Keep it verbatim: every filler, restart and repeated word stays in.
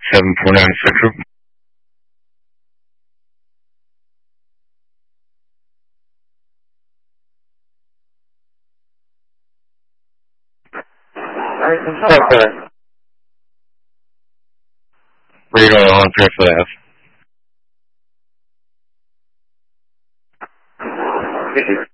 seven four nine Central. Okay. Radar on three five.